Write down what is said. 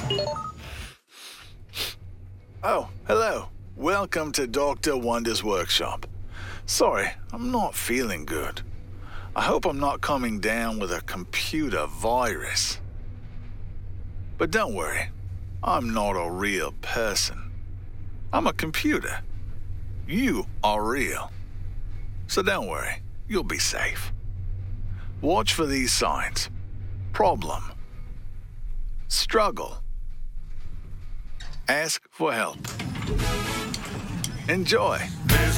Oh, hello. Welcome to Dr. Wonder's workshop. Sorry, I'm not feeling good. I hope I'm not coming down with a computer virus. But don't worry, I'm not a real person. I'm a computer. You are real. So don't worry, you'll be safe. Watch for these signs. Problem. Struggle. Ask for help. Enjoy.